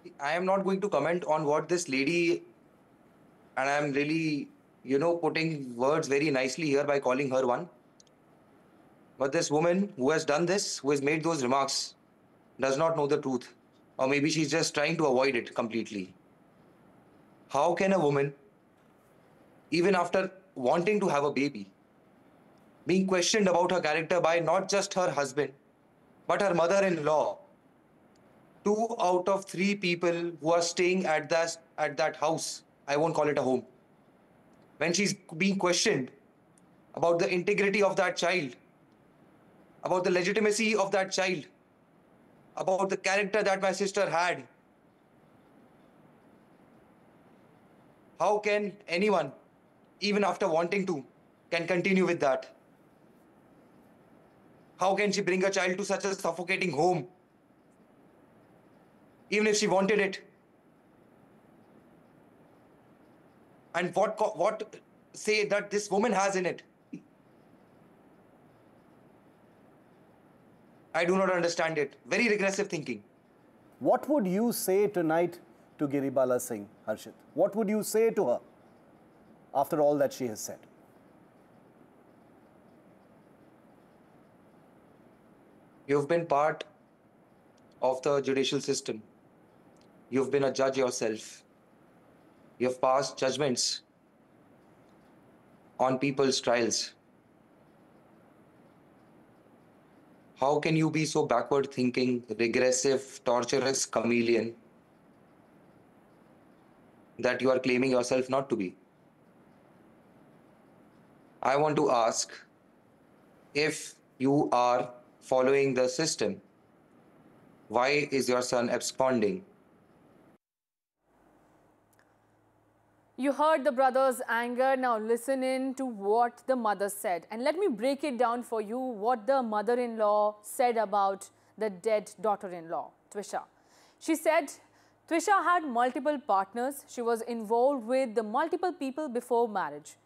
I am not going to comment on what this lady, and I'm really, putting words very nicely here by calling her one. But this woman who has done this, who has made those remarks, does not know the truth. Or maybe she's just trying to avoid it completely. How can a woman, even after wanting to have a baby, being questioned about her character by not just her husband, but her mother in law, two out of three people who are staying at that house, I won't call it a home, when she's being questioned about the integrity of that child, about the legitimacy of that child, about the character that my sister had. How can anyone, even after wanting to, can continue with that? How can she bring a child to such a suffocating home, even if she wanted it? And what say that this woman has in it? I do not understand it. Very regressive thinking. What would you say tonight to Giribala Singh, Harshit? What would you say to her after all that she has said? You've been part of the judicial system. You've been a judge yourself. You've passed judgments on people's trials. How can you be so backward thinking, regressive, torturous chameleon that you are claiming yourself not to be? I want to ask, if you are following the system, why is your son absconding? You heard the brother's anger. Now listen in to what the mother said. And let me break it down for you what the mother-in-law said about the dead daughter-in-law, Twisha. She said Twisha had multiple partners. She was involved with the multiple people before marriage.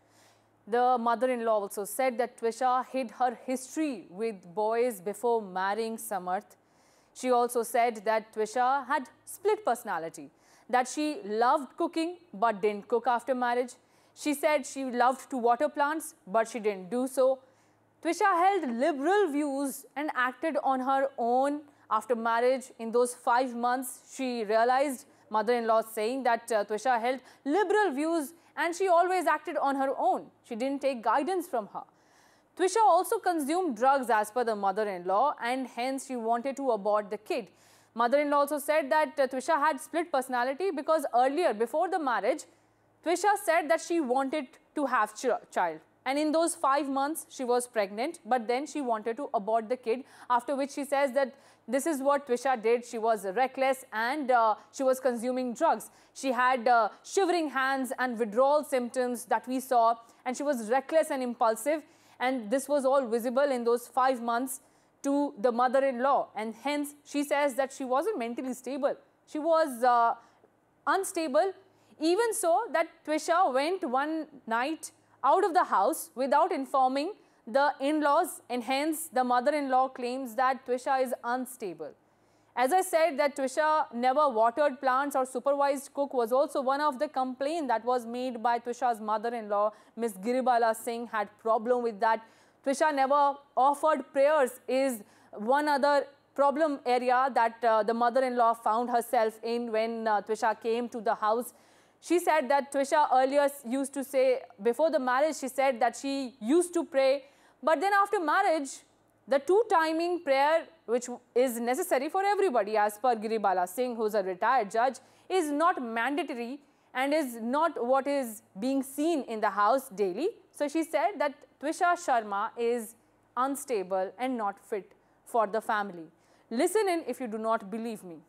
The mother-in-law also said that Twisha hid her history with boys before marrying Samarth. She also said that Twisha had split personality, that she loved cooking but didn't cook after marriage. She said she loved to water plants but she didn't do so. Twisha held liberal views and acted on her own after marriage. In those 5 months, she realized, mother-in-law saying that Twisha held liberal views and she always acted on her own. She didn't take guidance from her. Twisha also consumed drugs as per the mother-in-law and hence she wanted to abort the kid. Mother-in-law also said that Twisha had split personality because earlier, before the marriage, Twisha said that she wanted to have child. And in those 5 months, she was pregnant, but then she wanted to abort the kid, after which she says that this is what Twisha did. She was reckless and she was consuming drugs. She had shivering hands and withdrawal symptoms that we saw, and she was reckless and impulsive. And this was all visible in those 5 months to the mother-in-law, and hence she says that she wasn't mentally stable. She was unstable, even so that Twisha went one night out of the house without informing the in-laws, and hence the mother-in-law claims that Twisha is unstable. As I said, that Twisha never watered plants or supervised cook was also one of the complaints that was made by Twisha's mother-in-law. Miss Giribala Singh had problem with that. Twisha never offered prayers is one other problem area that the mother-in-law found herself in when Twisha came to the house. She said that Twisha earlier used to say, before the marriage, she said that she used to pray. But then after marriage, the two-timing prayer, which is necessary for everybody as per Giribala Singh, who is a retired judge, is not mandatory and is not what is being seen in the house daily. So she said that Twisha Sharma is unstable and not fit for the family. Listen in if you do not believe me.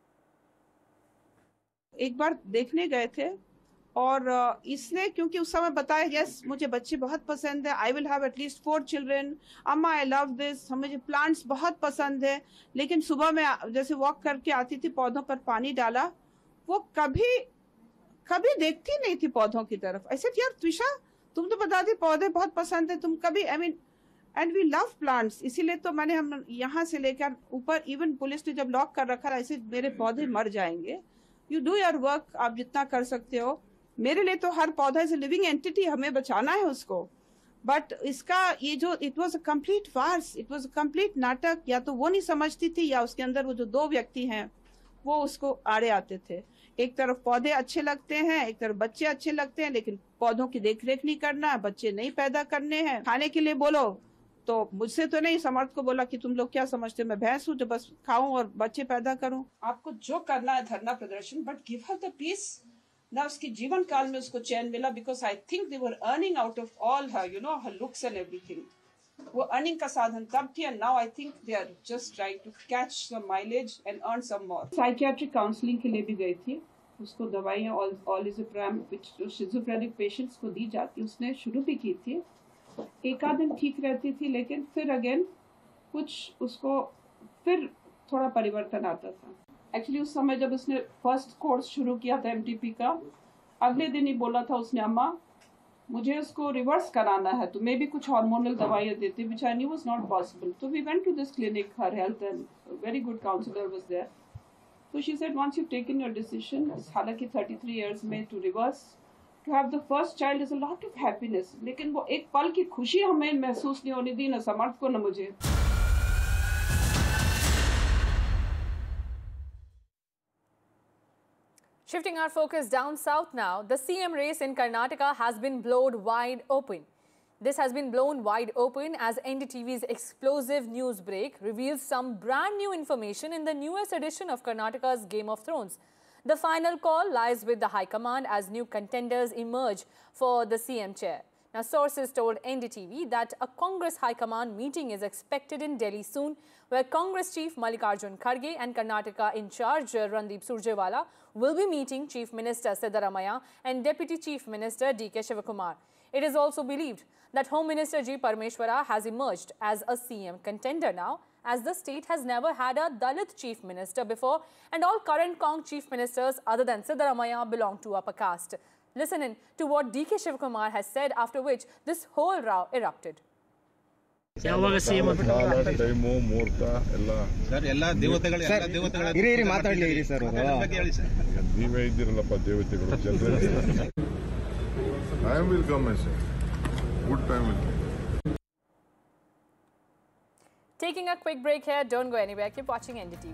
एक बार देखने गए थे और इसने क्योंकि उस समय बताया यस मुझे बच्चे बहुत पसंद है, I will have at least 4 children, अम्मा आई लव दिस, मुझे प्लांट्स बहुत पसंद है, लेकिन सुबह में जैसे वॉक करके आती थी पौधों पर पानी डाला, वो कभी कभी देखती नहीं थी पौधों की तरफ. ऐसे यार त्विषा तुम तो बताती पौधे बहुत पसंद है, तुम कभी I mean and we love plants, इसीलिए तो हम यहाँ से लेकर ऊपर इवन पुलिस ने जब लॉक कर रखा ऐसे मेरे पौधे मर जाएंगे. You do your work, आप जितना कर सकते हो. मेरे लिए तो हर पौधा is a living entity, हमें बचाना है उसको. बट इसका ये जो it was a complete Fars, it was a complete नाटक. या तो वो नहीं समझती थी या उसके अंदर वो जो दो व्यक्ति हैं वो उसको आड़े आते थे. एक तरफ पौधे अच्छे लगते हैं, एक तरफ बच्चे अच्छे लगते हैं, लेकिन पौधों की देखरेख नहीं करना, बच्चे नहीं पैदा करने हैं. खाने के लिए बोलो तो मुझसे तो नहीं, समर्थ को बोला कि तुम लोग क्या समझते हो, मैं भैंस हूँ जो बस खाऊं और बच्चे पैदा करूं. आपको जो करना है धरना प्रदर्शन, but give her the piece. ना उसके जीवन काल में उसको चैन मिला, because I think they were earning out of all her, you know, her looks and everything. वो अर्निंग का साधन तब थी, and now I think they are just trying to catch some mileage and earn some more. Psychiatric counselling के लिए भी गई थी. उसको दवाइयाँ ऑलिज़ोप्राम जो शिज़ोफ्रेनिक पेशेंट्स को दी जाती, उसने शुरू भी की थी. एक आध दिन ठीक रहती थी, लेकिन फिर अगेन कुछ उसको फिर थोड़ा परिवर्तन आता था. एक्चुअली उस समय जब उसने फर्स्ट कोर्स शुरू किया था एमटीपी का, अगले दिन ही बोला था उसने, अम्मा मुझे उसको रिवर्स कराना है, तो मे भी कुछ हार्मोनल दवाइयाँ देते, विच I knew was not possible. तो we went to this clinic, her health and very good counsellor was there. So she said, once you've taken your decision, हालांकि 33 years में to reverse, to have the first child is a lot of happiness. लेकिन वो एक पल की खुशी हमें महसूस नहीं होने दी, ना समर्थ को, ना मुझे. Shifting our focus down south now, the CM race in Karnataka has been blown wide open. This has been blown wide open as NDTV's explosive news break reveals some brand new information in the newest edition of Karnataka's Game of Thrones. The final call lies with the High Command as new contenders emerge for the CM chair. Now, sources told NDTV that a Congress High Command meeting is expected in Delhi soon, where Congress Chief Mallikarjun Kharge and Karnataka in charge Randeep Surjewala will be meeting Chief Minister Siddaramaiah and Deputy Chief Minister D.K. Shivakumar. It is also believed that Home Minister G. Parameshwara has emerged as a CM contender now, as the state has never had a Dalit Chief Minister before, and all current Cong Chief Ministers other than Siddaramaiah belong to upper caste. Listen in to what D.K. Shivakumar has said, after which this whole row erupted. ಯಾವಾಗ CM time ಮುಹೂರ್ತ ಎಲ್ಲ sir ಎಲ್ಲ ದೇವತೆಗಳು ಇರಿ ಮಾತಾಡಲಿ ಇರಿ sir ಹೇಳಿ sir. ನೀವೇ ಇದ್ದೀರಲ್ಲಪ್ಪ ದೇವತೆಗಳು. Time will come sir, good time will come. Taking a quick break here, don't go anywhere, keep watching NDTV.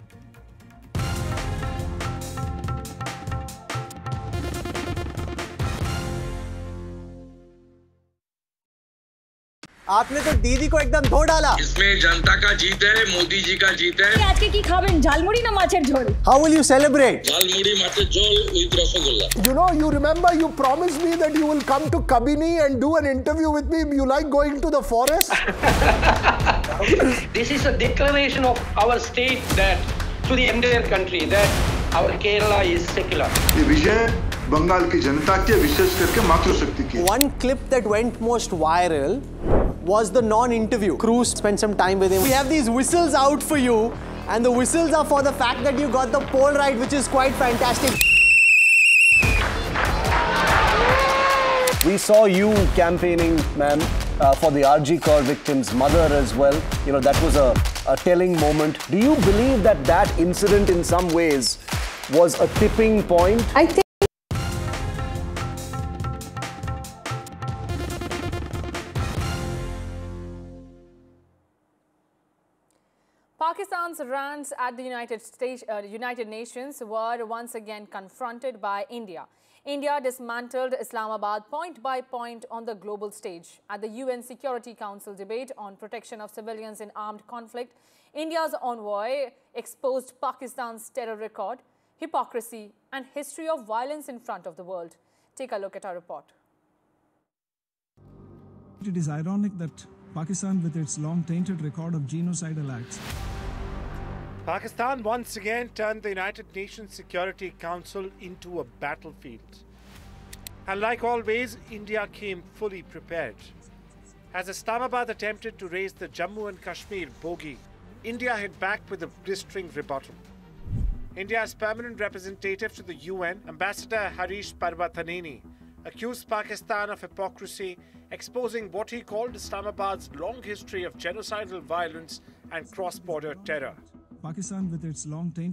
आपने तो दीदी को एकदम धो डाला. इसमें जनता का जीत है, मोदी जी का जीत है. आज के की खावें झालमुड़ी ना माछेर झोल. How will you celebrate? Jhalmuri माछेर झोल with rasgulla. You know, you remember you promised me that you will come to Kabini and do an interview with me. You like going to the forest? This is a declaration of our state that to the entire country that our Kerala is secular. ये विजय बंगाल की जनता के विशेष करके मातृशक्ति की. One clip that went most viral was the non-interview. Cruz spent some time with him. We have these whistles out for you, and the whistles are for the fact that you got the poll right, which is quite fantastic. We saw you campaigning, ma'am, for the RG Kaur victim's mother as well. You know, that was a telling moment. Do you believe that that incident in some ways was a tipping point? I think Pakistan's rants at the United Nations were once again confronted by India. India dismantled Islamabad point by point on the global stage. At the UN Security Council debate on protection of civilians in armed conflict, India's envoy exposed Pakistan's terror record, hypocrisy, and history of violence in front of the world. Take a look at our report. It is ironic that Pakistan, with its long-tainted record of genocidal acts, Pakistan once again turned the United Nations Security Council into a battlefield. And like always, India came fully prepared. As Islamabad attempted to raise the Jammu and Kashmir bogey, India hit back with a blistering rebuttal. India's permanent representative to the UN, Ambassador Harish Parvathaneni, accused Pakistan of hypocrisy, exposing what he called Islamabad's long history of genocidal violence and cross-border terror. Pakistan, with its long-tainted